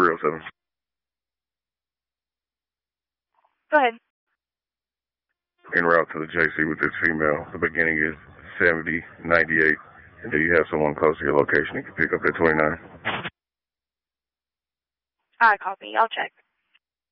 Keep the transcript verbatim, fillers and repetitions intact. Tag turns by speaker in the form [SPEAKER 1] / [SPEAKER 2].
[SPEAKER 1] three oh seven.
[SPEAKER 2] Go ahead.
[SPEAKER 1] En route to the J C with this female. The beginning is seventy ninety-eight. And do you have someone close to your location you can pick up at twenty-nine?
[SPEAKER 2] I copy. I'll check.